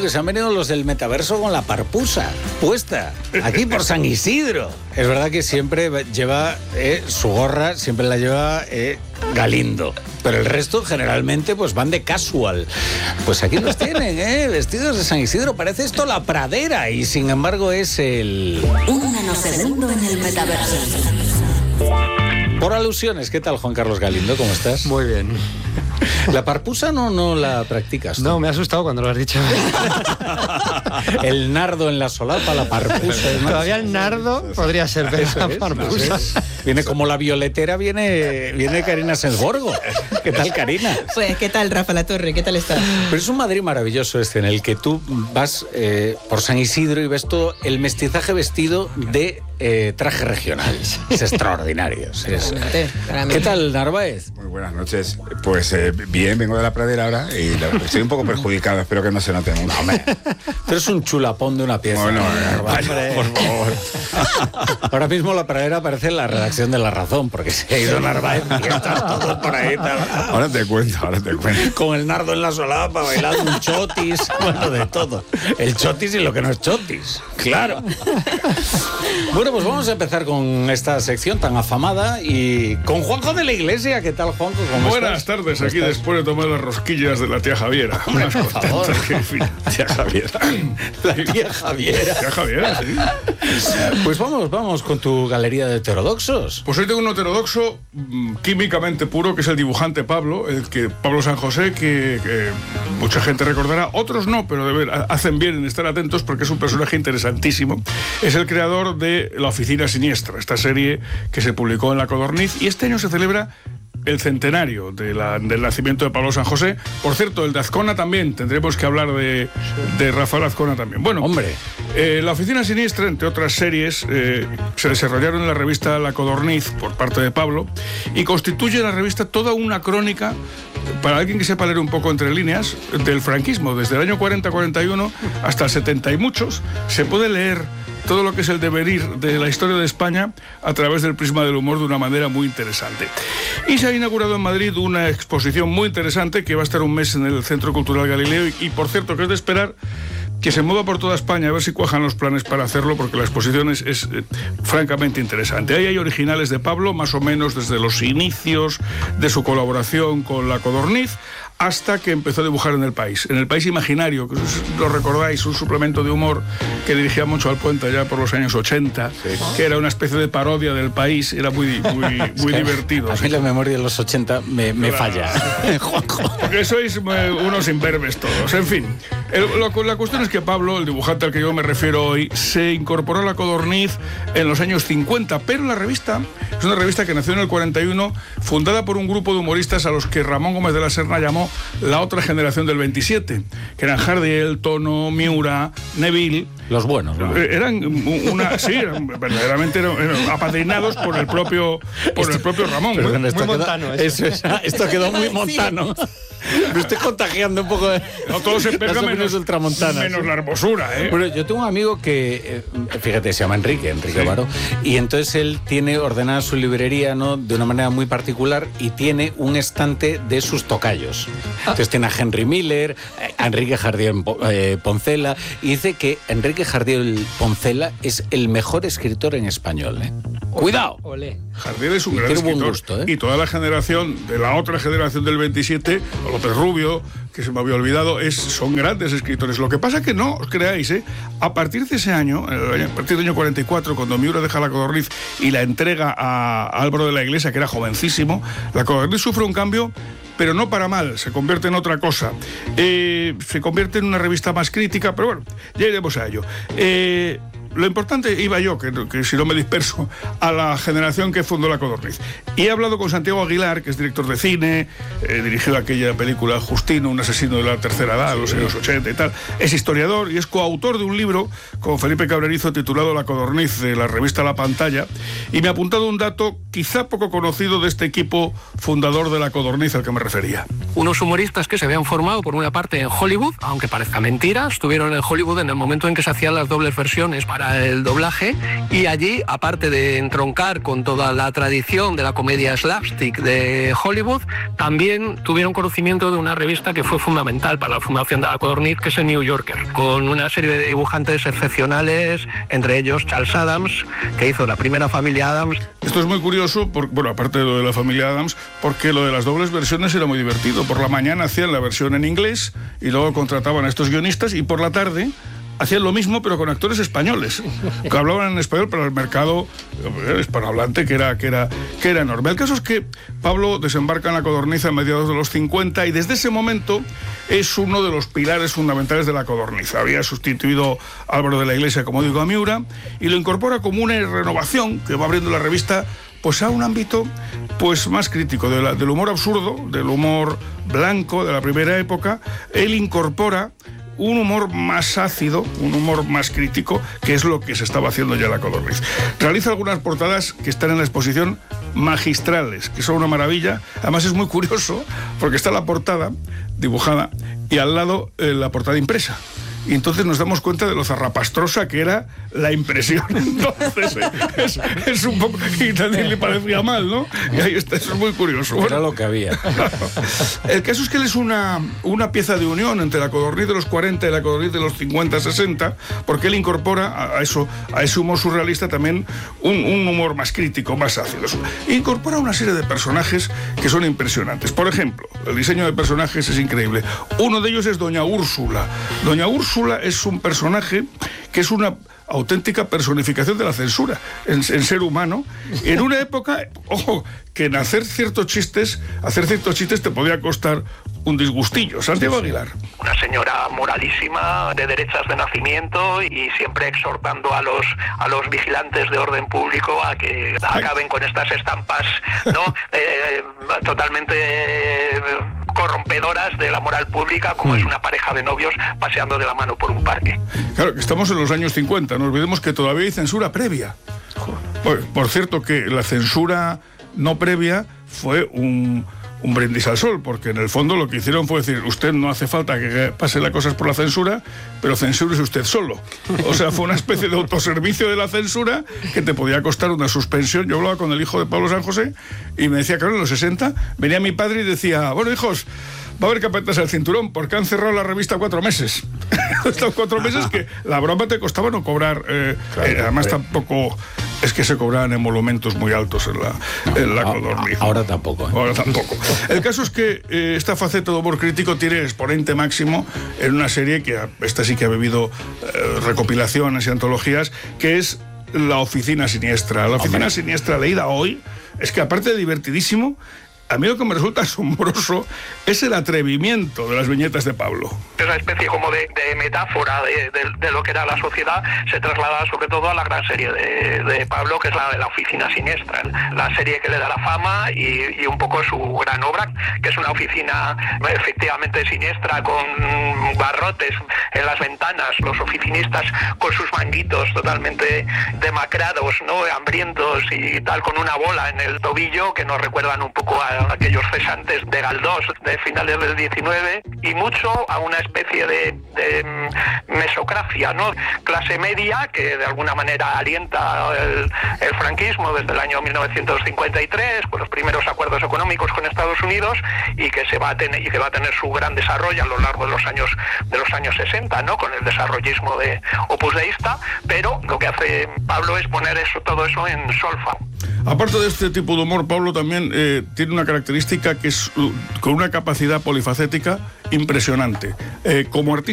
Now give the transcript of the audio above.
que se han venido los del metaverso con la parpusa puesta, aquí por San Isidro. Es verdad que siempre lleva su gorra, siempre la lleva Galindo, pero el resto generalmente pues van de casual. Pues aquí los tienen, vestidos de San Isidro. Parece esto la pradera y sin embargo es el... Un nanosegundo en el metaverso. Por alusiones, ¿qué tal, Juan Carlos Galindo? ¿Cómo estás? Muy bien. ¿La parpusa no la practicas tú? No, me ha asustado cuando lo has dicho. El nardo en la solapa, la parpusa. Todavía el nardo podría ser la parpusa. Viene como la violetera, viene Karina Sensborgo. ¿Qué tal, Karina? Pues, ¿qué tal, Rafa La Torre? ¿Qué tal estás? Pero es un Madrid maravilloso en el que tú vas por San Isidro y ves todo el mestizaje vestido de traje regional. Es extraordinario. ¿Qué tal, Narváez? Muy buenas noches. Pues bien, vengo de la pradera ahora y estoy un poco perjudicado, espero que no se note mucho. Pero es un chulapón de una pieza. Bueno, Narváez, por favor. Ahora mismo la pradera aparece en la redacción de La Razón, porque se ha ido Narváez y estás todo por ahí. Ahora te cuento. Con el nardo en la solapa, bailando un chotis, bueno, de todo. El chotis y lo que no es chotis, claro. Bueno, pues vamos a empezar con esta sección tan afamada y con Juanjo de la Iglesia. ¿Qué tal, Juanjo? Buenas tardes, aquí después de tomar las rosquillas de la tía Javiera. Hombre, por favor. Tía Javiera. La tía Javiera. Tía Javiera, sí. Pues vamos con tu galería de heterodoxos. Pues hoy tengo un heterodoxo químicamente puro, que es el dibujante Pablo, Pablo San José, que mucha gente recordará, otros no, pero hacen bien en estar atentos porque es un personaje interesantísimo. Es el creador de La Oficina Siniestra, esta serie que se publicó en La Codorniz, y este año se celebra el centenario del nacimiento de Pablo San José. Por cierto, el de Azcona también, tendremos que hablar de Rafael Azcona también. Bueno, hombre, La Oficina Siniestra, entre otras series, se desarrollaron en la revista La Codorniz por parte de Pablo, y constituye la revista toda una crónica, para alguien que sepa leer un poco entre líneas, del franquismo. Desde el año 40-41 hasta el 70 y muchos, se puede leer todo lo que es el devenir de la historia de España a través del prisma del humor de una manera muy interesante. Y se ha inaugurado en Madrid una exposición muy interesante que va a estar un mes en el Centro Cultural Galileo y por cierto, que es de esperar que se mueva por toda España, a ver si cuajan los planes para hacerlo, porque la exposición es francamente interesante. Ahí hay originales de Pablo, más o menos desde los inicios de su colaboración con La Codorniz, hasta que empezó a dibujar en El País Imaginario, que lo recordáis, un suplemento de humor que dirigía mucho al Puente ya por los años 80, que era una especie de parodia del País, era muy divertido. A mí la memoria de los 80 me falla, Juanjo. Porque sois unos imberbes todos. En fin, la cuestión es que Pablo, el dibujante al que yo me refiero hoy, se incorporó a La Codorniz en los años 50, pero la revista es una revista que nació en el 41, fundada por un grupo de humoristas a los que Ramón Gómez de la Serna llamó la otra generación del 27, que eran Jardiel, Tono, Miura, Neville. Los buenos, ¿no? Eran verdaderamente eran apadrinados por el propio Ramón. Perdón, muy montano. Esto quedó muy montano. Me estoy contagiando un poco de... No todo se pega menos ultramontanas. Menos la hermosura, ¿eh? Bueno, yo tengo un amigo que, fíjate, se llama Enrique Varo, y entonces él tiene ordenada su librería, ¿no?, de una manera muy particular, y tiene un estante de sus tocayos. Entonces tiene a Henry Miller, a Enrique Jardiel Poncela, y dice que Enrique Jardiel Poncela es el mejor escritor en español, ¿eh? ¡Cuidado! Olé. Jardiel es un gran escritor, gusto, ¿eh? Y toda la generación de la otra generación del 27, López Rubio, que se me había olvidado, son grandes escritores. Lo que pasa que no os creáis, a partir de ese año, a partir del año 44, cuando Miura deja La Codorniz y la entrega a Álvaro de la Iglesia, que era jovencísimo, La Codorniz sufre un cambio, pero no para mal, se convierte en otra cosa. Se convierte en una revista más crítica, pero bueno, ya iremos a ello. Lo importante, iba yo, que si no me disperso, a la generación que fundó La Codorniz. Y he hablado con Santiago Aguilar, que es director de cine, dirigió aquella película Justino, un asesino de la tercera edad, los años 80 y tal. Es historiador y es coautor de un libro con Felipe Cabrerizo titulado La Codorniz, de la revista La Pantalla. Y me ha apuntado un dato quizá poco conocido de este equipo fundador de La Codorniz al que me refería. Unos humoristas que se habían formado por una parte en Hollywood, aunque parezca mentira, estuvieron en Hollywood en el momento en que se hacían las dobles versiones para para el doblaje, y allí, aparte de entroncar con toda la tradición de la comedia slapstick de Hollywood, también tuvieron conocimiento de una revista que fue fundamental para la fundación de la Codorniz, que es el New Yorker, con una serie de dibujantes excepcionales, entre ellos Charles Addams, que hizo la primera familia Addams. Esto es muy curioso, bueno, aparte de lo de la familia Addams, porque lo de las dobles versiones era muy divertido. Por la mañana hacían la versión en inglés y luego contrataban a estos guionistas, y por la tarde hacían lo mismo pero con actores españoles que hablaban en español para el mercado hispanohablante que era enorme. El caso es que Pablo desembarca en la Codorniz a mediados de los 50 y desde ese momento es uno de los pilares fundamentales de la Codorniz. Había sustituido a Álvaro de la Iglesia, como digo, a Miura, y lo incorpora como una renovación que va abriendo la revista pues a un ámbito pues más crítico del humor absurdo, del humor blanco de la primera época. Él incorpora un humor más ácido, un humor más crítico, que es lo que se estaba haciendo ya en la Codorniz. Realiza algunas portadas que están en la exposición magistrales, que son una maravilla. Además es muy curioso porque está la portada dibujada y al lado la portada impresa. Y entonces nos damos cuenta de lo zarrapastrosa que era la impresión. Entonces, es un poco... Y también le parecía mal, ¿no? Y ahí está, eso es muy curioso. Era lo que había. El caso es que él es una pieza de unión entre la Codorniz de los 40 y la Codorniz de los 50-60, porque él incorpora a ese humor surrealista también un humor más crítico, más ácido. Incorpora una serie de personajes que son impresionantes. Por ejemplo, el diseño de personajes es increíble. Uno de ellos es Doña Úrsula. Doña Úrsula es un personaje que es una auténtica personificación de la censura en ser humano, en una época, ojo, que en hacer ciertos chistes te podía costar un disgustillo. Santiago Aguilar. Una señora moralísima, de derechas de nacimiento, y siempre exhortando a los vigilantes de orden público a que acaben con estas estampas, ¿no? Totalmente corrompedoras de la moral pública, como es una pareja de novios paseando de la mano por un parque. Claro, que estamos en los años 50, no olvidemos que todavía hay censura previa. Por cierto, que la censura no previa fue un brindis al sol, porque en el fondo lo que hicieron fue decir, usted no hace falta que pase las cosas por la censura, pero censúrese usted solo. O sea, fue una especie de autoservicio de la censura que te podía costar una suspensión. Yo hablaba con el hijo de Pablo San José y me decía, claro, en los 60 venía mi padre y decía, bueno, hijos, va a haber que apretarse el cinturón porque han cerrado la revista 4 meses. Estos 4 meses que la broma te costaba no cobrar. Además tampoco es que se cobraban emolumentos muy altos en la Codorniz. Ahora tampoco. Ahora tampoco. El caso es que esta faceta de humor crítico tiene exponente máximo en una serie que esta sí que ha bebido recopilaciones y antologías, que es La Oficina Siniestra. La Oficina Siniestra, leída hoy, es que aparte de divertidísimo, a mí lo que me resulta asombroso es el atrevimiento de las viñetas de Pablo. Esa especie como de metáfora de lo que era la sociedad se traslada sobre todo a la gran serie de Pablo, que es la de La Oficina Siniestra, la serie que le da la fama y un poco su gran obra, que es una oficina efectivamente siniestra, con barrotes en las ventanas, los oficinistas con sus manguitos totalmente demacrados, ¿no? Hambrientos y tal, con una bola en el tobillo que nos recuerdan un poco a aquellos cesantes de Galdós de finales del 19, y mucho a una especie de mesocracia, ¿no? Clase media que de alguna manera alienta el franquismo desde el año 1953, con los primeros acuerdos económicos con Estados Unidos, y que va a tener su gran desarrollo a lo largo de los años 60, ¿no? Con el desarrollismo de Opus Deista, pero lo que hace Pablo es poner todo eso en solfa. Aparte de este tipo de humor, Pablo también tiene una característica que es con una capacidad polifacética impresionante. Como artista